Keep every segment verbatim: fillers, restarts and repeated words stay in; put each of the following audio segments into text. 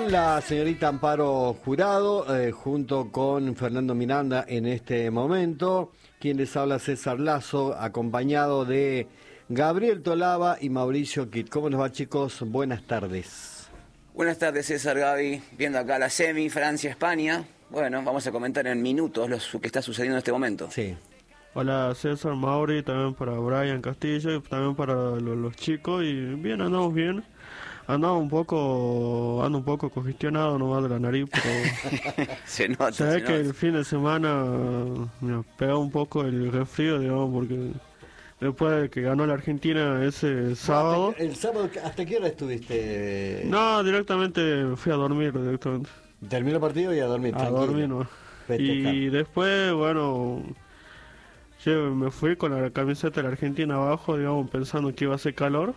con la señorita Amparo Jurado, eh, junto con Fernando Miranda en este momento. Quien les habla, César Lazo, acompañado de Gabriel Tolava y Mauricio Kit. ¿Cómo les va, chicos? Buenas tardes. Buenas tardes, César, Gaby. Viendo acá la semi, Francia-España. Bueno, vamos a comentar en minutos lo que está sucediendo en este momento. Sí. Hola, César, Mauri, también para Brian Castillo y también para los, los chicos. Y bien, andamos bien. Andaba un poco, ando un poco congestionado nomás de la nariz, pero se nota, se ve se que nota. el fin de semana me pegó un poco el resfrío, digamos, porque después de que ganó la Argentina ese sábado... ¿El sábado hasta qué hora estuviste? No, directamente fui a dormir, directamente. Terminó el partido y a dormir, A tranquilo. dormir, ¿no? Festejar. Y después, bueno, yo me fui con la camiseta de la Argentina abajo, digamos, pensando que iba a hacer calor.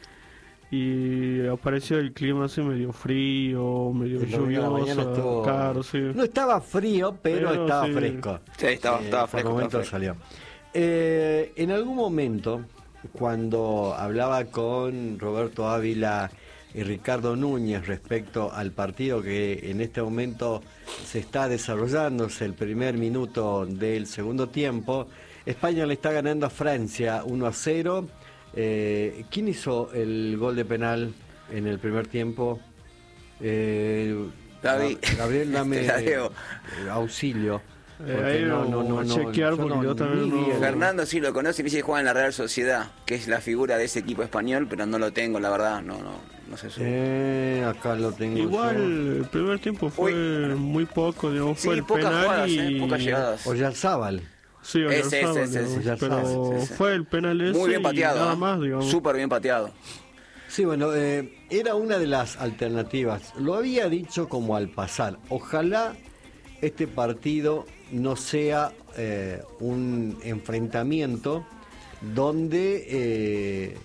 Y apareció el clima así medio frío, medio El domingo a la mañana lluvioso, estuvo- claro, sí. No estaba frío, pero, Pero estaba sí. fresco. Sí, estaba, Eh, estaba fresco. Por momentos estaba fresco. salió. Eh, en algún momento, cuando hablaba con Roberto Ávila y Ricardo Núñez respecto al partido que en este momento se está desarrollando, es el primer minuto del segundo tiempo, España le está ganando a Francia uno a cero. Eh, ¿Quién hizo el gol de penal en el primer tiempo? Eh, Gaby. Gabriel, dame Te la debo. eh, auxilio. Eh, Porque ahí no, lo no, no, voy a no, chequear yo porque no, yo también ni no- vi el- Fernando sí lo conoce y me dice que juega en la Real Sociedad, que es la figura de ese equipo español, pero no lo tengo, la verdad, no, no, no sé. Su... Eh, acá lo tengo. Igual yo. el primer tiempo fue muy poco, digamos, Sí, fue el pocas penal jugadas, y... eh, pocas llegadas. Oyarzábal. Sí, Ese, ese, Oyarzabal, ese, digamos, ese. pero Oyarzabal, sí, sí. fue el penal ese Muy bien pateado, y nada ¿eh? más, digamos. Súper bien pateado. Sí, bueno, eh, era una de las alternativas. Lo había dicho como al pasar. Ojalá este partido no sea eh, un enfrentamiento donde eh,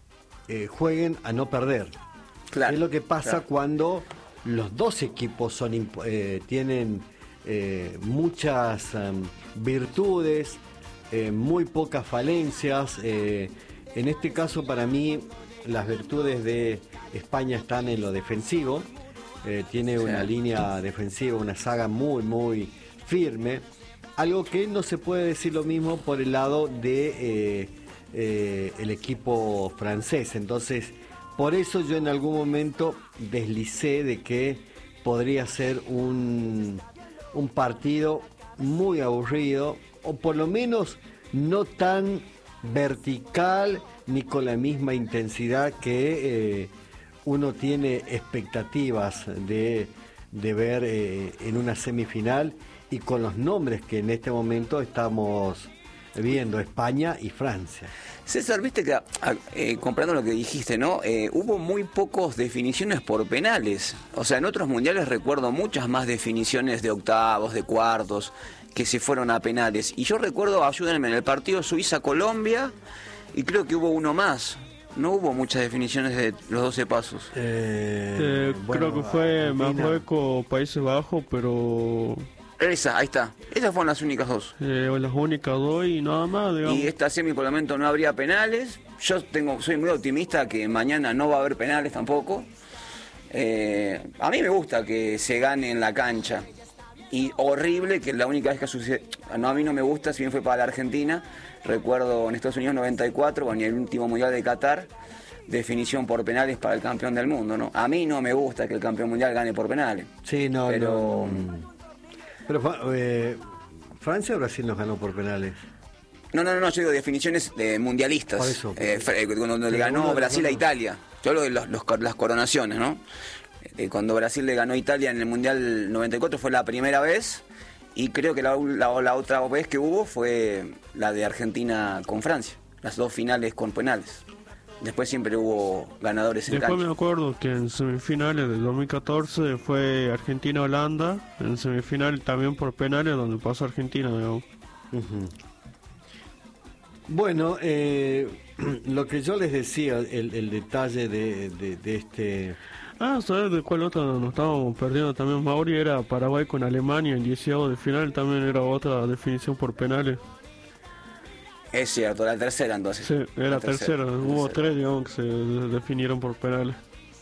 eh, jueguen a no perder. Claro. Es lo que pasa claro. cuando los dos equipos son imp- eh, tienen eh, muchas em, virtudes, eh, muy pocas falencias. eh, en este caso, para mí, las virtudes de España están en lo defensivo. Eh, tiene Sí. una línea defensiva, una saga muy, muy firme. Algo que no se puede decir lo mismo por el lado de eh, eh, el equipo francés. Entonces, por eso yo en algún momento deslicé de que podría ser un, un partido muy aburrido, o por lo menos no tan vertical ni con la misma intensidad que eh, uno tiene expectativas de, de ver eh, en una semifinal, y con los nombres que en este momento estamos viendo, España y Francia. César, viste que, eh, comprando lo que dijiste, ¿no? Eh, hubo muy pocas definiciones por penales. O sea, en otros mundiales recuerdo muchas más definiciones de octavos, de cuartos, que se fueron a penales. Y yo recuerdo, ayúdenme, en el partido Suiza-Colombia, y creo que hubo uno más. No hubo muchas definiciones de los doce pasos. Eh, Eh, bueno, creo que fue Argentina. Marruecos, Países Bajos, pero Esa, ahí está. Esas fueron las únicas dos. eh, las únicas dos y nada más, digamos. Y esta semi por el momento no habría penales. Yo tengo, soy muy optimista que mañana no va a haber penales tampoco. Eh, a mí me gusta que se gane en la cancha. Y horrible que la única vez que sucede, no, a mí no me gusta, si bien fue para la Argentina. Recuerdo en Estados Unidos noventa y cuatro, bueno, y el último mundial de Qatar, definición por penales para el campeón del mundo, ¿no? A mí no me gusta que el campeón mundial gane por penales. Sí, no, Pero- no. Pero eh, Francia o Brasil nos ganó por penales. No, no, no, yo digo definiciones de mundialistas. Por eso. Eh, fue- cuando le Sí, uno ganó de Brasil a los- Italia. Yo hablo de los- los- las coronaciones, ¿no? Eh, cuando Brasil le ganó a Italia en el Mundial noventa y cuatro fue la primera vez. Y creo que la, la- la otra vez que hubo fue la de Argentina con Francia. Las dos finales con penales. Después siempre hubo ganadores en Después cancha. me acuerdo que en semifinales del dos mil catorce fue Argentina-Holanda, en semifinal también por penales donde pasó Argentina, digamos. Ujú. Bueno, eh, lo que yo les decía, el, el detalle de, de, de este... Ah, ¿sabes de cuál otra nos estábamos perdiendo también, Mauri? Era Paraguay con Alemania en dieciavo de final, también era otra definición por penales. Es cierto, la tercera entonces. Sí, era La tercera, hubo tercera. tres, digamos, que se definieron por penales.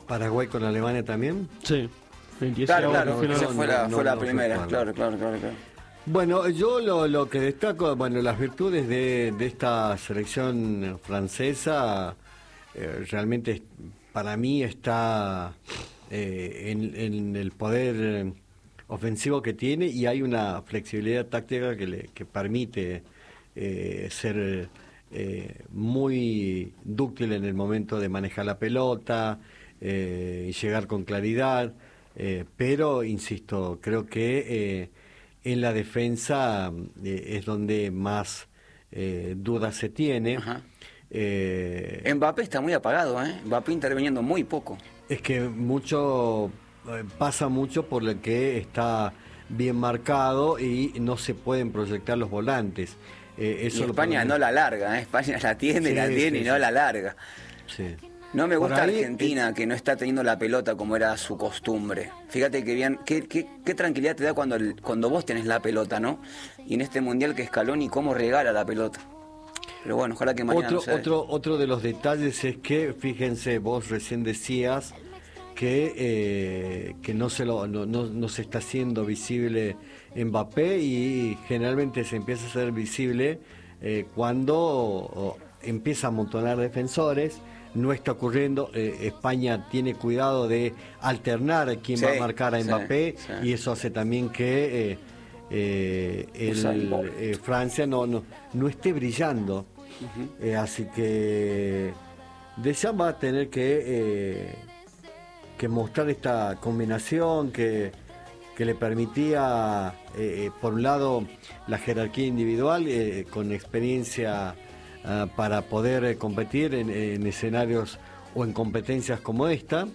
¿Paraguay con Alemania también? Sí. Claro, claro, no, esa no, fue la, no, fue la no primera, recuerdo. claro, claro, claro, claro. Bueno, yo lo, lo que destaco, bueno, las virtudes de, de esta selección francesa, eh, realmente para mí está eh, en, en el poder eh, ofensivo que tiene, y hay una flexibilidad táctica que le que permite eh, ser eh, muy dúctil en el momento de manejar la pelota eh, y llegar con claridad, eh, pero insisto, creo que eh, en la defensa eh, es donde más eh, dudas se tiene. Ajá. Eh, Mbappé está muy apagado, ¿eh? Mbappé interviniendo muy poco. es que mucho eh, pasa mucho por lo que está bien marcado y no se pueden proyectar los volantes. Eh, eso Y lo España podemos- no la larga, ¿eh? España la tiene, Sí, la tiene sí, y no sí. la larga. Sí. No me Por gusta ahí, Argentina, que no está teniendo la pelota como era su costumbre. Fíjate que bien, qué, qué, qué tranquilidad te da cuando, el- cuando vos tenés la pelota, ¿no? Y en este mundial que Scaloni, cómo regala la pelota. Pero bueno, ojalá que mañana Otro, no se dé. otro, otro de los detalles es que, fíjense, vos recién decías que, eh, que no, se lo, no, no, no se está haciendo visible Mbappé, y generalmente se empieza a hacer visible eh, cuando o, empieza a amontonar defensores. No está ocurriendo. eh, España tiene cuidado de alternar a quién Sí, va a marcar a sí, Mbappé, sí. y eso hace también que eh, eh, el, Usain Bolt. eh, Francia no, no, no esté brillando. Eh, así que Deschamps va a tener que, eh, que mostrar esta combinación que, que le permitía, eh, eh, por un lado, la jerarquía individual eh, con experiencia ah, para poder eh, competir en, en escenarios o en competencias como esta.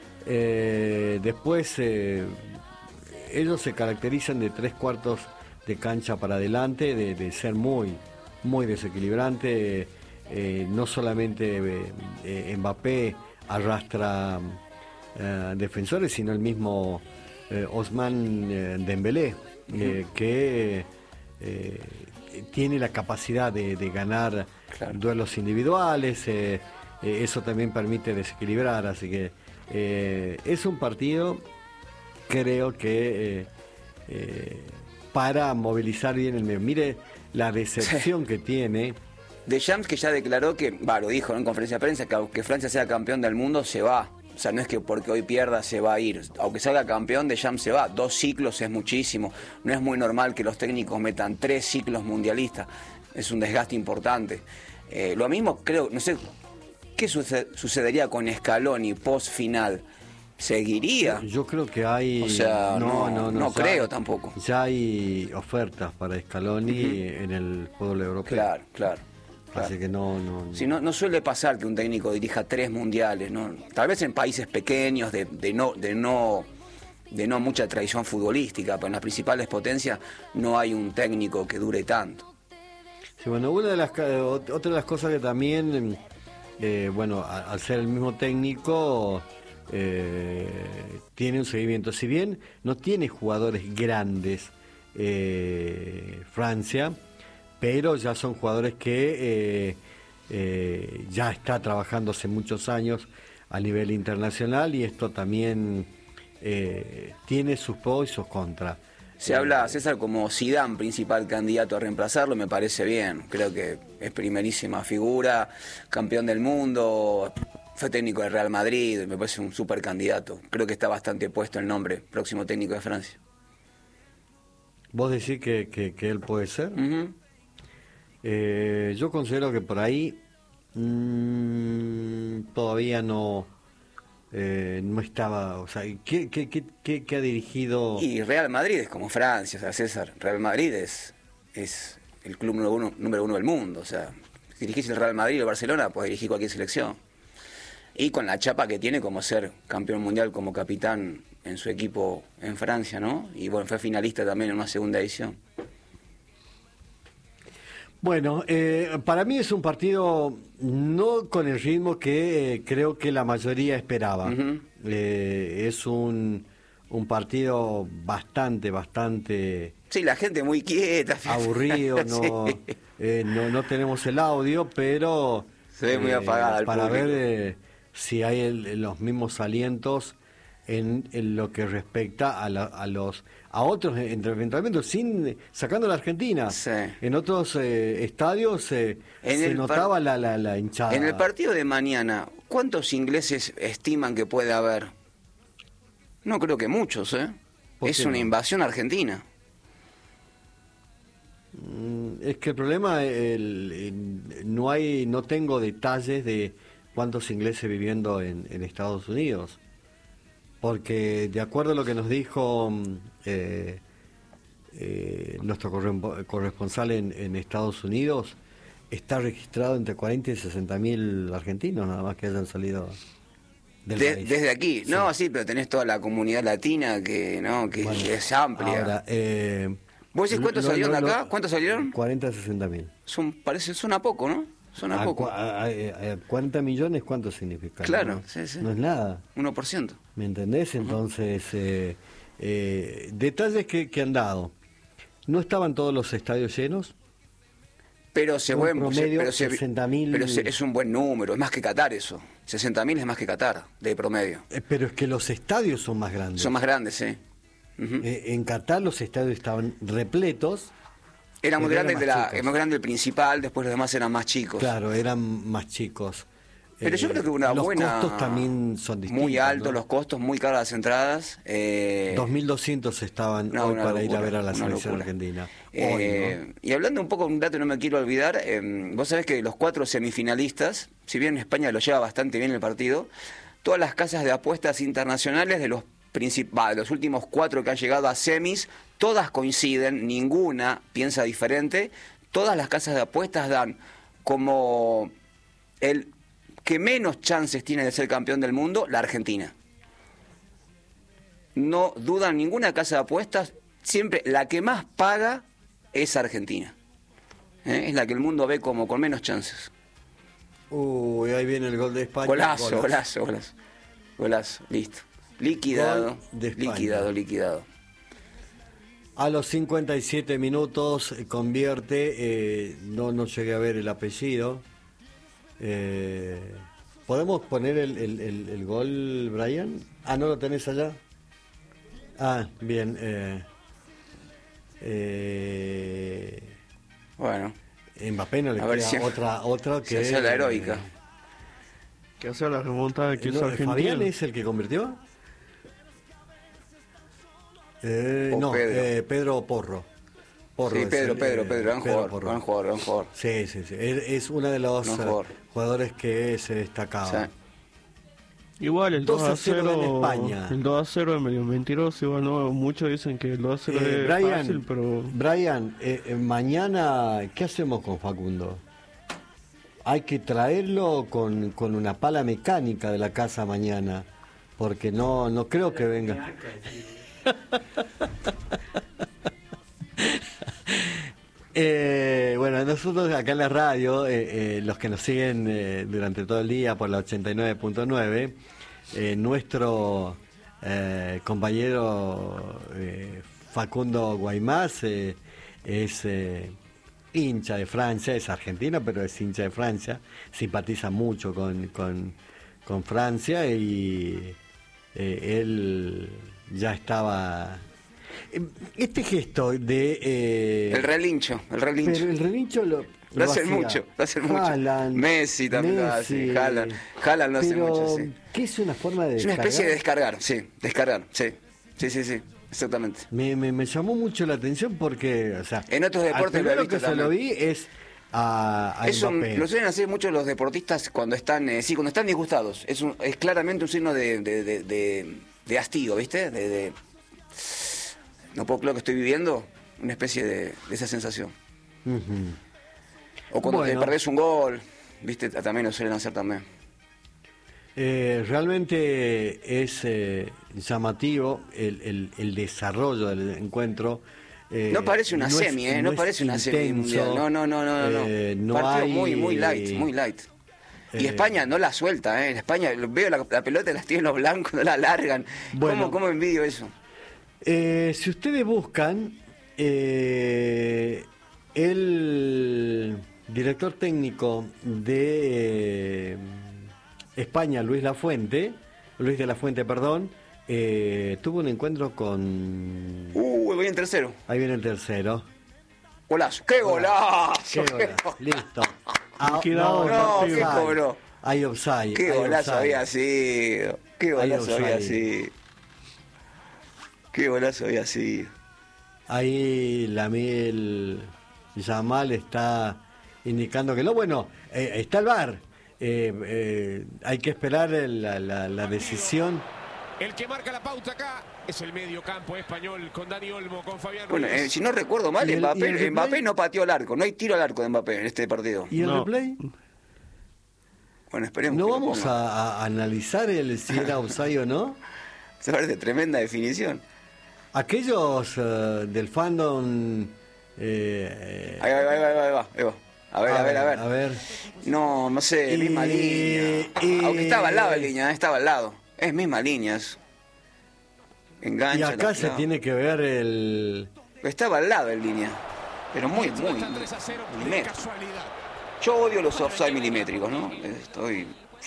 Eh, después, eh, ellos se caracterizan de tres cuartos de cancha para adelante, de, de ser muy, muy desequilibrante. Eh, no solamente eh, eh, Mbappé arrastra eh, defensores, sino el mismo eh, Ousmane eh, Dembélé, eh, que eh, tiene la capacidad de, de ganar Claro. duelos individuales. eh, eh, eso también permite desequilibrar, así que eh, es un partido, creo que eh, eh, para movilizar bien el medio. Mire la decepción que tiene. Deschamps, que ya declaró que, va, lo dijo, ¿no?, en conferencia de prensa, que aunque Francia sea campeón del mundo, se va. O sea, no es que porque hoy pierda se va a ir. Aunque salga campeón, Deschamps se va. Dos ciclos es muchísimo. No es muy normal que los técnicos metan tres ciclos mundialistas. Es un desgaste importante. Eh, lo mismo creo, no sé, ¿qué suce- sucedería con Scaloni post final? ¿Seguiría? Yo creo que hay... O sea, no- no ya- creo tampoco. Ya hay ofertas para Scaloni Ujú. en el fútbol europeo. Claro, claro. claro. Así que no... no, no. Si no, no suele pasar que un técnico dirija tres mundiales, ¿no? Tal vez en países pequeños de, de no, de no, de no mucha tradición futbolística, pero en las principales potencias no hay un técnico que dure tanto. Sí, bueno, una de las ca- ot- otra de las cosas que también, eh, bueno, a- al ser el mismo técnico, eh, tiene un seguimiento. Si bien no tiene jugadores grandes eh, Francia, pero ya son jugadores que eh, eh, ya está trabajando hace muchos años a nivel internacional, y esto también eh, tiene sus pros y sus contras. Se Eh, habla, César, como Zidane, principal candidato a reemplazarlo, me parece bien. Creo que es primerísima figura, campeón del mundo, fue técnico del Real Madrid, me parece un súper candidato. Creo que está bastante puesto el nombre, próximo técnico de Francia. ¿Vos decís que, que, que él puede ser? Ujú. Eh, yo considero que por ahí mm, todavía no eh, no estaba, o sea, ¿qué, qué, qué, qué- qué ha dirigido? Y Real Madrid es como Francia, o sea, César, Real Madrid es, es el club número uno, número uno del mundo, o sea, si dirigís el Real Madrid o el Barcelona, puedes dirigir cualquier selección. Y con la chapa que tiene como ser campeón mundial como capitán en su equipo en Francia, ¿no? Y bueno, fue finalista también en una segunda edición. Bueno, eh, para mí es un partido no con el ritmo que eh, creo que la mayoría esperaba. Ujú. Eh, es un, un partido bastante, bastante Sí, la gente muy quieta. aburrido, no, Sí. eh, no, no tenemos el audio, pero Se ve muy apagada el para público. ver eh, si hay el, los mismos alientos en, en lo que respecta a, la, a los a otros entrenamientos, sin sacando a la Argentina. Sí. En otros eh, estadios eh, se notaba la, la, la hinchada. En el partido de mañana, ¿cuántos ingleses estiman que puede haber? No creo que muchos, ¿eh? Es una no? invasión argentina. Es que el problema, el, el, no hay, no tengo detalles de cuántos ingleses viviendo en, en Estados Unidos, porque de acuerdo a lo que nos dijo eh, eh, nuestro corresponsal en, en Estados Unidos, está registrado entre cuarenta y sesenta mil argentinos nada más que hayan salido del de, país. Desde aquí, sí. No, sí, pero tenés toda la comunidad latina que, ¿no? que bueno, es amplia. Ahora, eh, ¿Vos decís cuántos lo, salieron lo, de acá? lo, ¿Cuántos salieron? cuarenta a sesenta mil. Son, parece, suena poco, ¿no? Suena a, poco. A, a, a cuarenta millones, ¿cuánto significa? Claro, ¿no? sí, sí. No es nada. uno por ciento. ¿Me entendés? Entonces, eh, eh, detalles que, que han dado. No estaban todos los estadios llenos. Pero se un buen, promedio, se, pero, sesenta mil. pero se, es un buen número, es más que Qatar eso. sesenta mil es más que Qatar, de promedio. Eh, pero es que los estadios son más grandes. Son más grandes, sí. Uh-huh. Eh, en Qatar los estadios estaban repletos. Era muy grande, eran el, más de la, más grande el principal, después los demás eran más chicos. Claro, eran más chicos. Pero eh, yo creo que una los buena... Los costos también son distintos. Muy altos, ¿no? Los costos, muy caras las entradas. Eh, dos mil doscientos estaban no, hoy para locura, ir a ver a la selección locura. argentina. Eh, hoy, ¿no? Y hablando un poco, un dato no me quiero olvidar, eh, vos sabés que los cuatro semifinalistas, si bien España lo lleva bastante bien el partido, todas las casas de apuestas internacionales de los principales, los últimos cuatro que han llegado a semis, todas coinciden, ninguna piensa diferente, todas las casas de apuestas dan como el que menos chances tiene de ser campeón del mundo, la Argentina. No dudan ninguna casa de apuestas, siempre la que más paga es Argentina. ¿Eh? Es la que el mundo ve como con menos chances. Uy, ahí viene el gol de España. Golazo, golazo, golazo. Golazo, listo. Liquidado, liquidado, liquidado. A los cincuenta y siete minutos convierte, eh, no, no llegué a ver el apellido. Eh, ¿Podemos poner el, el, el, el gol, Brian? Ah, ¿no lo tenés allá? Ah, bien. Eh, eh, bueno. Mbappé no le queda si otra, otra que... Se hace la heroica. Eh, que hace la remontada que hizo Argentina. ¿Fabián es el que convirtió? Eh, no, Pedro. Eh, Pedro Porro. Porro sí, Pedro, el, Pedro, Pedro, gran jugador, gran jugador, gran jugador. Sí, sí, sí. Es, es uno de los uh, jugadores que se destacaba. Sí. Igual el dos a cero en España. El dos a cero es medio mentiroso, igual no, muchos dicen que el dos a cero eh, es Brian, fácil, pero... Brian, eh, eh, mañana, ¿qué hacemos con Facundo? Hay que traerlo con, con una pala mecánica de la casa mañana, porque no, no creo que venga. Eh, bueno, nosotros acá en la radio, eh, eh, los que nos siguen eh, durante todo el día por la ochenta y nueve punto nueve, eh, nuestro eh, compañero eh, Facundo Guaymás eh, es eh, hincha de Francia, es argentino, pero es hincha de Francia, simpatiza mucho con, con, con Francia y eh, él ya estaba... Este gesto de... Eh, el relincho, el relincho. Pero el relincho lo... Lo, lo hacen hacía. mucho, lo hacen Haaland, mucho. Messi también Messi, lo hace, Haaland, Haaland lo hace mucho, sí. ¿Qué es una forma de Es una especie de descargar, sí, descargar, sí, sí, sí, sí, exactamente. Me, me, me llamó mucho la atención porque, o sea... En otros deportes lo he visto que también. Se lo vi es a, a es un, lo suelen hacer muchos los deportistas cuando están, eh, sí, cuando están disgustados. Es, un, es claramente un signo de, de, de, de, de hastío, ¿viste? De... de no puedo creer lo que estoy viviendo, una especie de, de esa sensación. Uh-huh. O cuando bueno. te perdés un gol, viste, también lo suelen hacer también. Eh, realmente es eh, llamativo el, el, el desarrollo del encuentro. Eh, no parece una no semi, es, eh, no, no parece una intenso, semi mundial. No, no, no, no, no. Eh, no Partido hay... muy, muy light, muy light. Y eh, España no la suelta, ¿eh? En España veo la, la pelota, las tienen los blancos, no la largan. Bueno, ¿Cómo, cómo envidio eso? Eh, si ustedes buscan, eh, el director técnico de, España, Luis Lafuente, Luis de la Fuente, perdón, eh, tuvo un encuentro con... Uh, voy en tercero. Ahí viene el tercero. Golazo. ¡Qué golazo! Qué golazo. Listo. Ah, Liquidado el No, partido. ¿qué cobró? Hay offside. ¡Qué hay golazo offside. había sido! ¡Qué golazo offside. había sido! ¡Qué golazo había sido! Ahí Lamil Yamal está indicando que no. Bueno, eh, está el V A R. Eh, eh, hay que esperar la, la, la decisión. El que marca la pauta acá es el medio campo español con Dani Olmo, con Fabián Bueno, Ruiz. eh, si no recuerdo mal, ¿Y el- y el Mbappé, replay? Mbappé no pateó el arco. No hay tiro al arco de Mbappé en este partido. ¿Y el No. replay? Bueno, esperemos. No que lo vamos ponga. a, a analizar el si era offside o no. Se parece tremenda definición. Aquellos eh, del fandom. Eh, Ahí va, ahí va, ahí va, ahí va, ahí va. A ver, a, ver, a ver. A ver. No, no sé, Y- misma línea. y- Aunque estaba al lado de línea, eh, estaba al lado. Es misma línea eso. Engancha. Y acá la se clava. tiene que ver el. Estaba al lado en línea. Pero muy, Esto muy. está tres a cero de milimétrico. casualidad. Yo odio los offside milimétricos, ¿no? Estoy.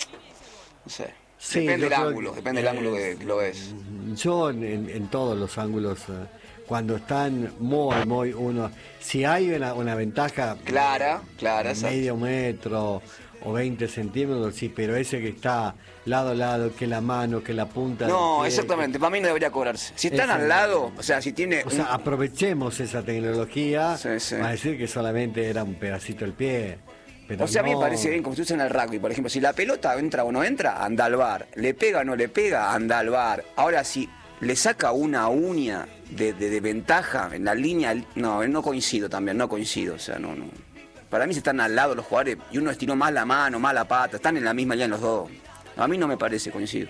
No sé. Sí, depende yo del creo ángulo, que- depende del ángulo eh, que lo ves. Yo en, en- en todos los ángulos, eh, cuando están muy, muy uno. Si hay una, una ventaja. Clara, clara, de exacto. medio metro o veinte centímetros, sí, pero ese que está lado a lado, que la mano, que la punta. No, que- exactamente. Para mí no debería cobrarse. Si están Ese- al lado, o sea, si tiene. O sea, un- aprovechemos esa tecnología Sí, sí. para decir que solamente era un pedacito del pie. Pero O sea, a mí me no- parece bien como se usa en el rugby, por ejemplo, si la pelota entra o no entra, anda al bar. Le pega o no le pega, anda al bar. Ahora, si le saca una uña de, de- de ventaja en la línea, no, no coincido también, no coincido. O sea, no, no. Para mí si están al lado los jugadores y uno estiró más la mano, más la pata, están en la misma línea los dos. A mí no me parece, coincido.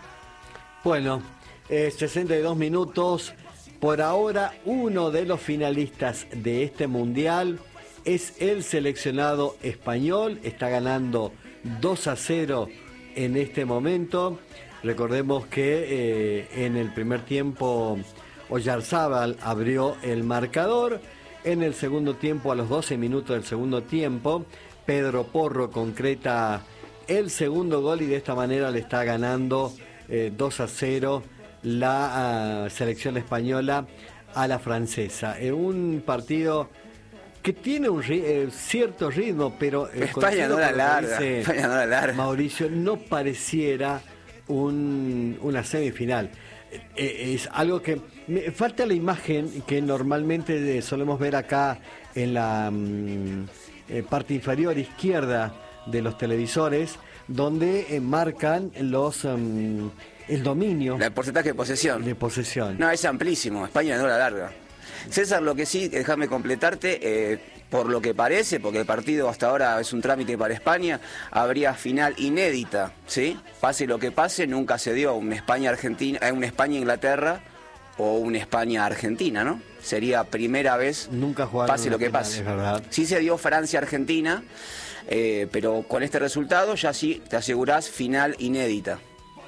Bueno, eh, sesenta y dos minutos. Por ahora, uno de los finalistas de este mundial es el seleccionado español. Está ganando dos a cero en este momento. Recordemos que eh, en el primer tiempo Oyarzábal abrió el marcador. En el segundo tiempo, a los doce minutos del segundo tiempo, Pedro Porro concreta el segundo gol y de esta manera le está ganando eh, dos a cero la uh, selección española a la francesa. En un partido que tiene un ri eh, cierto ritmo, pero eh, España no la larga, dice España no la larga. Mauricio, no pareciera un, una semifinal. Eh, es algo que me falta la imagen que normalmente eh, solemos ver acá en la mm, eh, parte inferior izquierda de los televisores, donde eh, marcan los um, el dominio El porcentaje de posesión. de posesión. No, es amplísimo. España no la larga. César, lo que sí, déjame completarte, eh, por lo que parece, porque el partido hasta ahora es un trámite para España, habría final inédita, ¿sí? Pase lo que pase, nunca se dio un España-Argentina, eh, un España-Inglaterra o un España-Argentina, ¿no? Sería primera vez, Nunca jugaron pase lo una que final, pase. es verdad. Sí se dio Francia-Argentina, eh, pero con este resultado ya sí te asegurás final inédita.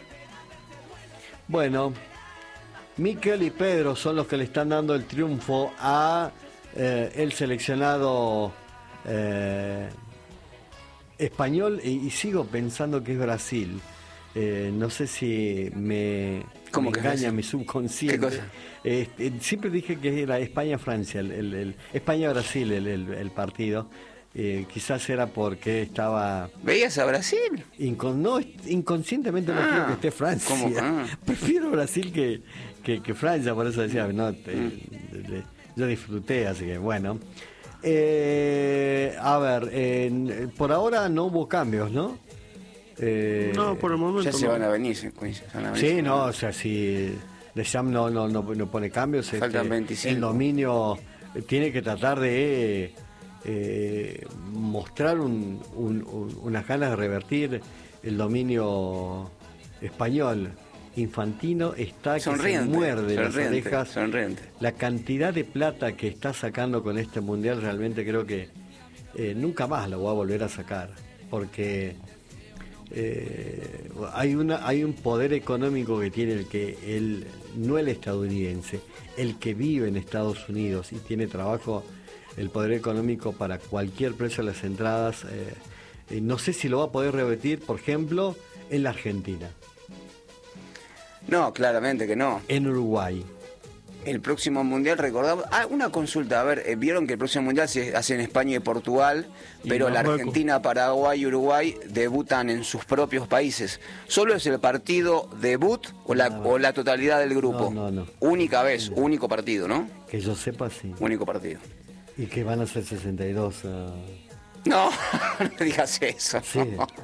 Bueno, Miquel y Pedro son los que le están dando el triunfo a eh, el seleccionado eh, español y, y sigo pensando que es Brasil. Eh, no sé si me, ¿Cómo me que es engaña Brasil? mi subconsciente. ¿Qué cosa? Este, siempre dije que era España-Francia, el, el, el- España-Brasil el, el- el partido. Eh, quizás era porque estaba... ¿Veías a Brasil? Incon- no, inconscientemente no Ah, quiero que esté Francia. ¿cómo? Ah. Prefiero Brasil que, que, que Francia, por eso decía, no, te- le- yo disfruté, así que bueno. Eh, a ver, en- por ahora no hubo cambios, ¿no? Eh, No, por el momento Ya se no. van a venir, se se van a venir. Sí, no, o sea, si Deschamps no, no, no, no pone cambios, Faltan este, veinticinco. el dominio tiene que tratar de eh, mostrar un- un- un- unas ganas de revertir el dominio español. Infantino está que se Sonriente, muerde las sonriente, orejas. sonriente. La cantidad de plata que está sacando con este mundial realmente creo que eh, nunca más lo va a volver a sacar, porque eh, hay una hay un poder económico que tiene el que el no el estadounidense, el que vive en Estados Unidos y tiene trabajo, el poder económico para cualquier precio de las entradas. Eh, eh, no sé si lo va a poder revertir, por ejemplo, en la Argentina, No, claramente que no. en Uruguay. El próximo mundial, recordamos. Ah, una consulta, a ver, eh, vieron que el próximo mundial se hace en España y Portugal, Y pero la Marruecos. Argentina, Paraguay y Uruguay debutan en sus propios países. ¿Solo es el partido debut o la, No. o la totalidad del grupo? No, no, no. Única vez, único partido, ¿no? Que yo sepa, sí. Único partido. Y que van a ser sesenta y dos. ah, No, no me digas eso. Sí.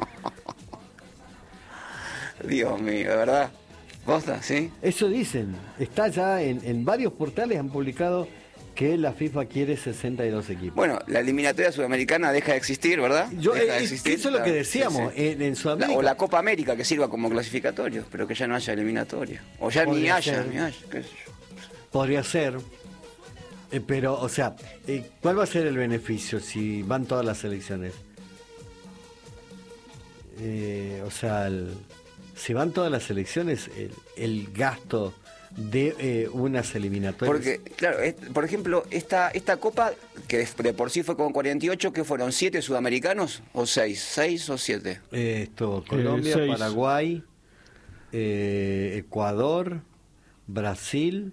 Dios mío, ¿de verdad? ¿Posta? ¿Sí? Eso dicen. Está ya en, en varios portales, han publicado que la FIFA quiere sesenta y dos equipos. Bueno, la eliminatoria sudamericana deja de existir, ¿verdad? Yo, Deja de eh, existir. eso es lo que decíamos. Sí, sí. En, en La- Sudamérica. o la Copa América que sirva como clasificatorio, pero que ya no haya eliminatoria. O ya ni Podría haya, ser. ni haya, qué sé yo. Podría ser. Eh, pero, o sea, eh, ¿cuál va a ser el beneficio si van todas las elecciones? Eh, o sea, el- si van todas las elecciones, el, el gasto de eh, unas eliminatorias. Porque, claro, es- por ejemplo, esta esta Copa, que de, de por sí fue con cuarenta y ocho, ¿qué fueron? ¿Siete sudamericanos? ¿O seis? ¿Seis o siete? Eh, esto, Colombia, seis. Paraguay, eh, Ecuador, Brasil,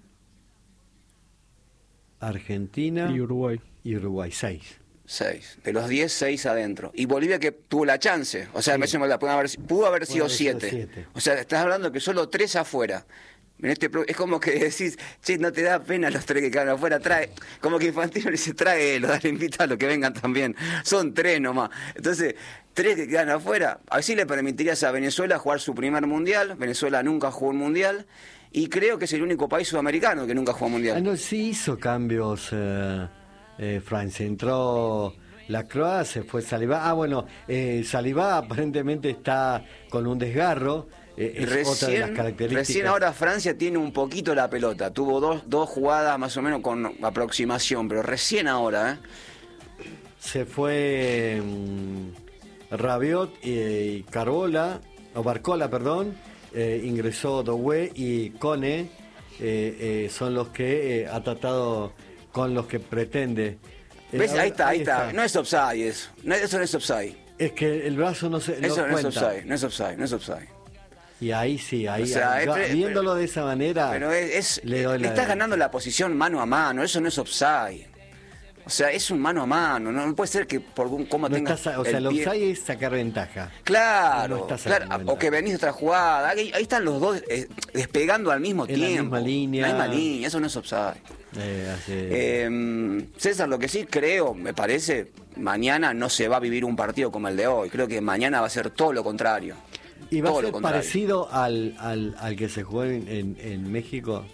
Argentina Y Uruguay. y Uruguay, seis. Seis. De los diez, seis adentro. Y Bolivia que tuvo la chance. O sea, me parece que pudo haber, pudo haber sido haber sido siete. siete. O sea, estás hablando que solo tres afuera. En este pro- es como que decís, che, no te da pena los tres que quedan afuera, trae. Como que Infantino le dice, tráelo, dale, invítalo, que vengan también. Son tres nomás. Entonces, tres que quedan afuera. Así le permitirías a Venezuela jugar su primer mundial. Venezuela nunca jugó un mundial. Y creo que es el único país sudamericano que nunca jugó un mundial. Ah, no, sí hizo cambios eh, eh, Francia. Entró la Croa, se fue Salivá. Ah, bueno, eh, Salivá aparentemente está con un desgarro. eh, es otra de las Recién, características. recién ahora Francia tiene un poquito la pelota. Tuvo dos, dos jugadas más o menos con aproximación, pero recién ahora, ¿eh? Se fue mm, Rabiot y, y Carbola, o Barcola, perdón. eh, ingresó Doué y Cone. eh, eh, son los que eh, ha tratado con los que pretende. Eh, ¿Ves? ahora- Ahí está, ahí está. No es offside eso. No, eso no es offside. Es que el brazo no se no Eso no es cuenta. offside, no es offside, no es offside. Y ahí sí, ahí, O sea, ahí- eh, yo, pero- viéndolo de esa manera, Pero es, es- le doy le la estás de- ganando la posición mano a mano, eso no es offside. O sea, es un mano a mano, no, no puede ser que por un cómo no tengas estás, o sea, el pie- offside es sacar ventaja. Claro, No estás claro, sacando o que venís de otra jugada. Ahí, ahí están los dos eh, despegando al mismo En la tiempo. misma línea. En la misma línea, eso no es offside. Eh, hace- Eh, César, lo que sí creo, me parece, mañana no se va a vivir un partido como el de hoy. Creo que mañana va a ser todo lo contrario. y va a todo lo ser contrario. parecido al, al, al que se jugó en, en, en México.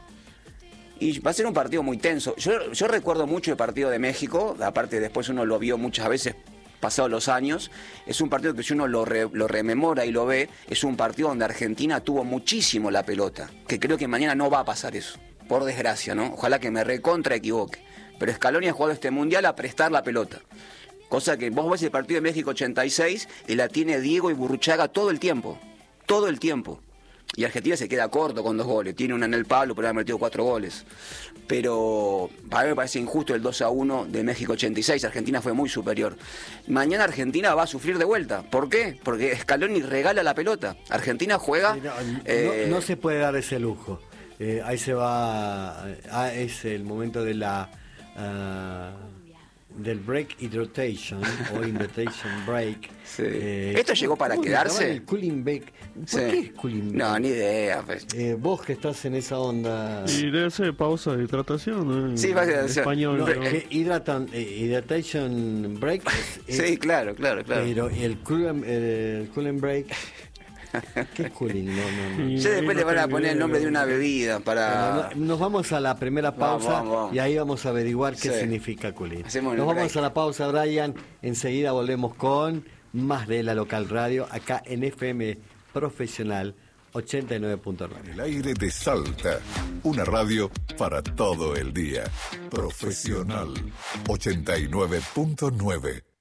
Y va a ser un partido muy tenso. Yo, yo recuerdo mucho el partido de México, aparte después uno lo vio muchas veces pasados los años. Es un partido que si uno lo, re- lo rememora y lo ve, es un partido donde Argentina tuvo muchísimo la pelota. Que creo que mañana no va a pasar eso, por desgracia, ¿no? Ojalá que me recontra equivoque. Pero Scaloni ha jugado este mundial a prestar la pelota. Cosa que vos ves el partido de México ochenta y seis y la tiene Diego y Burruchaga todo el tiempo. Todo el tiempo. Y Argentina se queda corto con dos goles. Tiene una en el palo, pero ha metido cuatro goles. Pero a mí me parece injusto el dos a uno de México ochenta y seis. Argentina fue muy superior. Mañana Argentina va a sufrir de vuelta. ¿Por qué? Porque Scaloni regala la pelota. Argentina juega... Sí, no, no- eh, no se puede dar ese lujo. Eh, ahí se va, ah, es el momento de la ah, del break y rotation o invitation break. Sí. Eh, ¿Esto llegó para ¿cómo le quedarse? llaman el cooling break? ¿Por sí. qué es cooling break? No, ni idea. Pues. Eh, vos que estás en esa onda. Y debe ser pausa de hidratación, ¿no? En Sí, va a ser- español. No, pero- que hidratan- eh, hydratation break es- es- Sí, claro, claro, claro. pero el cooling, el cooling break ¿qué es cooling? No, no, no. Y Ya ahí después no le van a tengo poner el idea, nombre de pero- una bebida para... Bueno, nos vamos a la primera Vamos, pausa vamos, vamos. y ahí vamos a averiguar qué Sí. significa cooling. Hacemos el Nos vamos break. a la pausa, Brian. Enseguida volvemos con más de la local radio acá en F M Profesional ochenta y nueve punto nueve. El aire de Salta, una radio para todo el día. Profesional ochenta y nueve punto nueve.